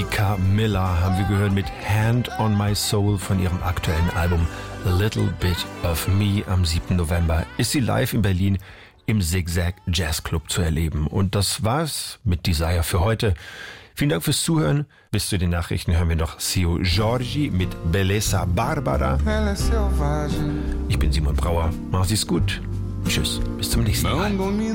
Monica Miller haben wir gehört mit Hand on My Soul von ihrem aktuellen Album A Little Bit of Me. Am 7. November ist sie live in Berlin im Zigzag Jazz Club zu erleben. Und das war's mit Desire für heute. Vielen Dank fürs Zuhören. Bis zu den Nachrichten hören wir noch Seu Jorge mit Bellezza Barbara. Ich bin Simon Brauer. Machen Sie's gut. Tschüss. Bis zum nächsten Mal.